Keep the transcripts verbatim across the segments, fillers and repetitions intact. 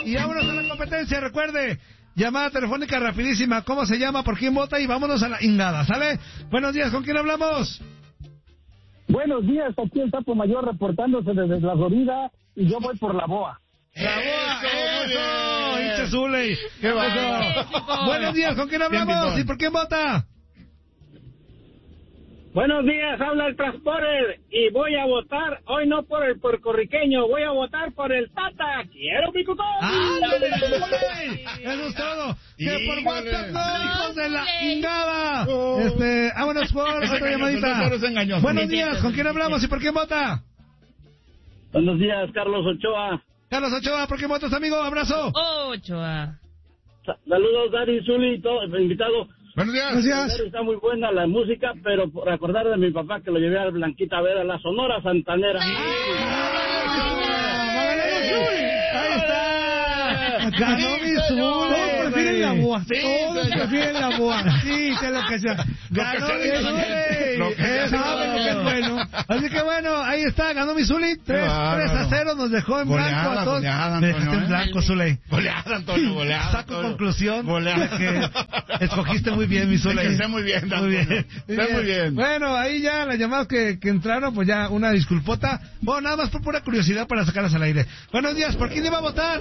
Y vámonos a la competencia, recuerde. Llamada telefónica rapidísima. ¿Cómo se llama? ¿Por quién vota? Y vámonos a la ingada, ¿sale? Buenos días, ¿con quién hablamos? Buenos días, aquí el Sapo Mayor reportándose desde la Florida y yo voy por la boa. ¡La boa! ¡Eso! ¡Hinche Zuley! ¡Qué pasó! Buenos días, ¿con quién hablamos? ¿Y por quién vota? Buenos días, habla el Transporter y voy a votar, hoy no por el puertorriqueño, voy a votar por el Tata. ¡Quiero mi cupón! ¡Ándale! Eso es todo. Que por WhatsApp no, hijos de la ingada. Oh. Este, vámonos por otra llamadita. Buenos días, ¿con quién hablamos y por quién vota? Buenos días, Carlos Ochoa. Carlos Ochoa, ¿por quién votas, amigo? Abrazo. Ochoa. Saludos, Dari, Zuli, todo, invitado. Buenos días. Gracias. Está muy buena la música, pero por acordar de mi papá que lo llevé a Blanquita a ver a la Sonora Santanera. ¡Sí! ¡Ahí está! ¡Ganó mi Zuli! Todos prefieren la boa. Todos prefieren la boa. Sí, sé lo que sea. ¡Ganó mi Zuli! Eso es bueno. Así que bueno, ahí está, ganó mi Zuli. tres a cero, nos dejó en blanco a todos. Me dejaste en blanco, Zuli. Goleada, Antonio, goleada. Saco conclusión de que escogiste muy bien, mi Zuli. Está muy bien, muy bien. Está muy bien. Bueno, ahí ya las llamadas que, que entraron, pues ya una disculpota. Bueno, nada más por pura curiosidad para sacarlas al aire. Buenos días, ¿por quién iba a votar?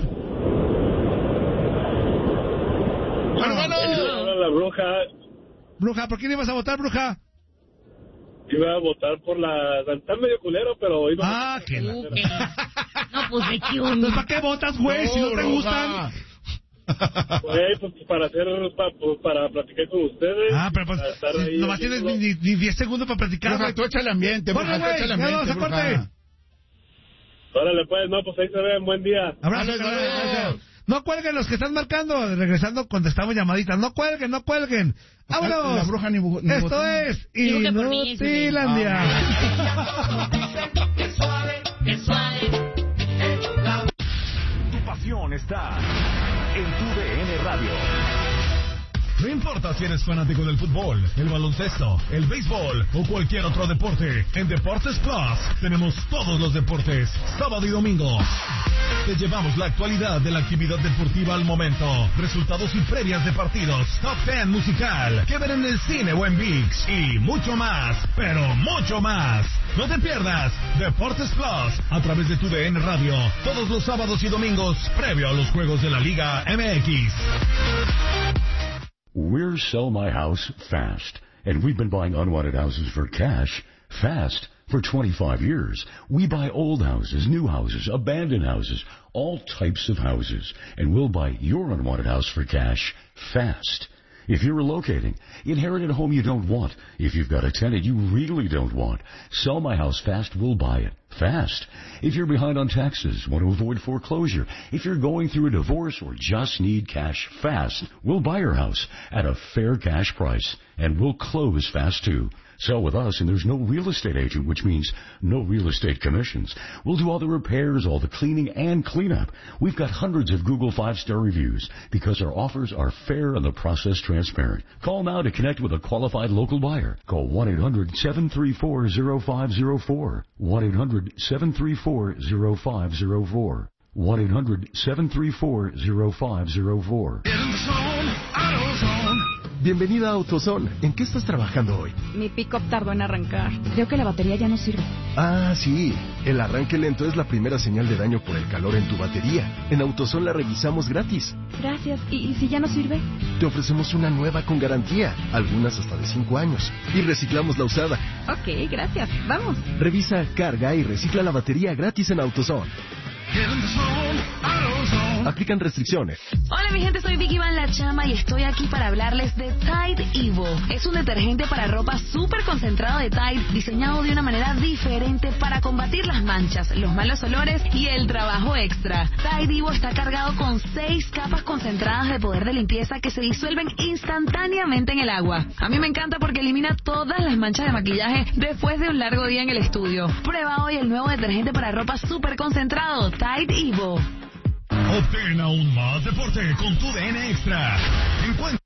Bueno, bueno. La bruja. Bruja, ¿por quién ibas a votar, bruja? Iba a votar por la... Está medio culero, pero iba ah, a... que la... No, pues de qué onda. ¿Para qué votas, güey? No, si no te bruja. Gustan. Güey, pues para hacer... Para, para platicar con ustedes. Ah, pero pues... Si nomás tienes ni diez segundos para platicar. Bruja, tú echa el ambiente. Bruja, tú echa el ambiente, ya bruja. Órale, pues, no, pues ahí se ve. Buen día. Abrazo, abrazo. No cuelguen los que están marcando. Regresando, contestamos llamaditas. No cuelguen, no cuelguen. ¡Vámonos! La bruja ni, ni Esto botón. Es Inutilandia. Qué suave, qué suave. Tu pasión está en tu D N Radio. No importa si eres fanático del fútbol, el baloncesto, el béisbol o cualquier otro deporte, en Deportes Plus tenemos todos los deportes, sábado y domingo. Te llevamos la actualidad de la actividad deportiva al momento, resultados y previas de partidos, top diez musical, que ver en el cine o en ViX y mucho más, pero mucho más. No te pierdas Deportes Plus a través de tu D N Radio, todos los sábados y domingos, previo a los juegos de la Liga M X. We're Sell My House Fast, and we've been buying unwanted houses for cash fast for twenty-five years. We buy old houses, new houses, abandoned houses, all types of houses, and we'll buy your unwanted house for cash fast. If you're relocating, inherit a home you don't want. If you've got a tenant you really don't want, Sell My House Fast will buy it fast. If you're behind on taxes, want to avoid foreclosure, if you're going through a divorce or just need cash fast, we'll buy your house at a fair cash price, and we'll close fast too. Sell with us, and there's no real estate agent, which means no real estate commissions. We'll do all the repairs, all the cleaning, and cleanup. We've got hundreds of Google five-star reviews because our offers are fair and the process transparent. Call now to connect with a qualified local buyer. Call one eight hundred seven three four zero five zero four. one eight hundred seven three four zero five zero four. one eight hundred seven three four zero five zero four. Bienvenida a AutoZone. ¿En qué estás trabajando hoy? Mi pick-up tardó en arrancar. Creo que la batería ya no sirve. Ah, sí. El arranque lento es la primera señal de daño por el calor en tu batería. En AutoZone la revisamos gratis. Gracias. ¿Y, y si ya no sirve? Te ofrecemos una nueva con garantía, algunas hasta de cinco años. Y reciclamos la usada. Ok, gracias. Vamos. Revisa, carga y recicla la batería gratis en AutoZone. Aplican restricciones. Hola mi gente, soy Vicky Van La Chama y estoy aquí para hablarles de Tide Evo. Es un detergente para ropa súper concentrado de Tide, diseñado de una manera diferente para combatir las manchas, los malos olores y el trabajo extra. Tide Evo está cargado con seis capas concentradas de poder de limpieza que se disuelven instantáneamente en el agua. A mí me encanta porque elimina todas las manchas de maquillaje después de un largo día en el estudio. Prueba hoy el nuevo detergente para ropa súper concentrado, Tide Evo. Obtén aún más deporte con tu D N Extra. Encuentra.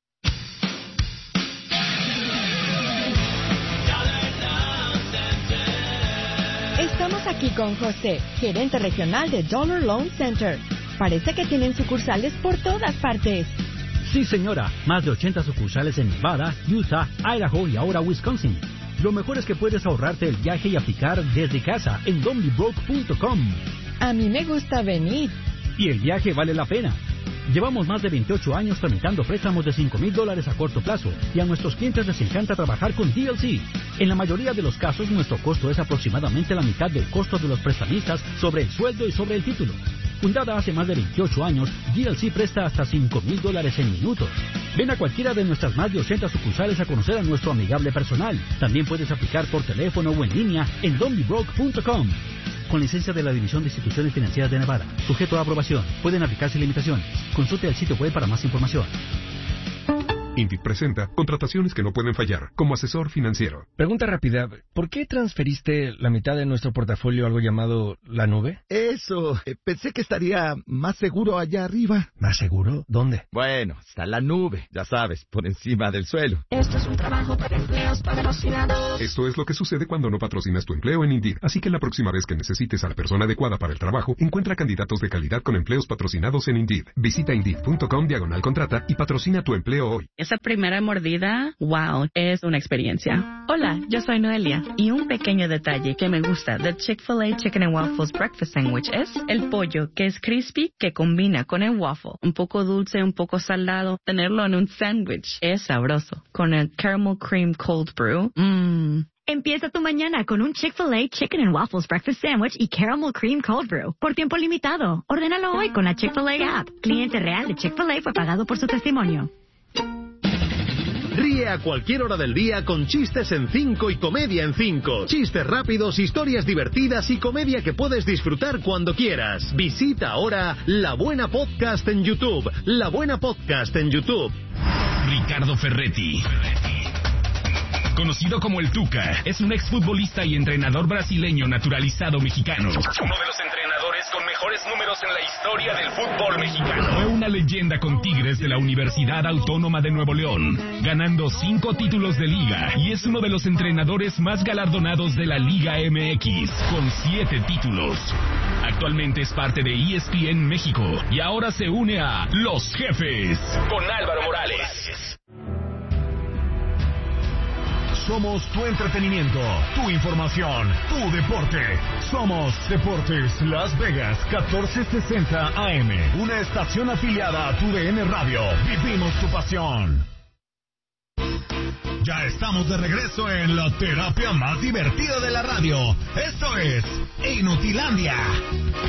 Estamos aquí con José, gerente regional de Dollar Loan Center. Parece que tienen sucursales por todas partes. Sí, señora. Más de ochenta sucursales en Nevada, Utah, Idaho y ahora Wisconsin. Lo mejor es que puedes ahorrarte el viaje y aplicar desde casa en donbybroke punto com. A mí me gusta venir. Y el viaje vale la pena. Llevamos más de veintiocho años tramitando préstamos de cinco mil dólares a corto plazo y a nuestros clientes les encanta trabajar con D L C. En la mayoría de los casos, nuestro costo es aproximadamente la mitad del costo de los prestamistas sobre el sueldo y sobre el título. Fundada hace más de veintiocho años, D L C presta hasta cinco mil dólares en minutos. Ven a cualquiera de nuestras más de ochenta sucursales a conocer a nuestro amigable personal. También puedes aplicar por teléfono o en línea en donbybroke punto com. Con licencia de la División de Instituciones Financieras de Nevada. Sujeto a aprobación. Pueden aplicarse limitaciones. Consulte el sitio web para más información. Indeed presenta contrataciones que no pueden fallar como asesor financiero. Pregunta rápida, ¿por qué transferiste la mitad de nuestro portafolio a algo llamado la nube? Eso, eh, pensé que estaría más seguro allá arriba. ¿Más seguro? ¿Dónde? Bueno, está la nube, ya sabes, por encima del suelo. Esto es un trabajo para empleos patrocinados. Esto es lo que sucede cuando no patrocinas tu empleo en Indeed. Así que la próxima vez que necesites a la persona adecuada para el trabajo, encuentra candidatos de calidad con empleos patrocinados en Indeed. Visita indeed punto com diagonal contrata y patrocina tu empleo hoy. Esa primera mordida, wow, es una experiencia. Hola, yo soy Noelia y un pequeño detalle que me gusta de Chick-fil-A Chicken and Waffles Breakfast Sandwich es el pollo que es crispy que combina con el waffle. Un poco dulce, un poco salado. Tenerlo en un sándwich es sabroso. Con el caramel cream cold brew, mmm. Empieza tu mañana con un Chick-fil-A Chicken and Waffles Breakfast Sandwich y Caramel Cream Cold Brew. Por tiempo limitado. Ordénalo hoy con la Chick-fil-A app. Cliente real de Chick-fil-A fue pagado por su testimonio. Ríe a cualquier hora del día con chistes en cinco y comedia en cinco. Chistes rápidos, historias divertidas y comedia que puedes disfrutar cuando quieras. Visita ahora La Buena Podcast en YouTube. La Buena Podcast en YouTube. Ricardo Ferretti, conocido como el Tuca, es un exfutbolista y entrenador brasileño naturalizado mexicano. Uno de los entrenadores con mejores números en la historia del fútbol mexicano. Fue una leyenda con Tigres de la Universidad Autónoma de Nuevo León, ganando cinco títulos de liga, y es uno de los entrenadores más galardonados de la Liga M X, con siete títulos. Actualmente es parte de E S P N México y ahora se une a Los Jefes con Álvaro Morales. Somos tu entretenimiento, tu información, tu deporte. Somos Deportes Las Vegas catorce sesenta A M, una estación afiliada a tu D N Radio. Vivimos tu pasión. Ya estamos de regreso en la terapia más divertida de la radio. Esto es Inutilandia.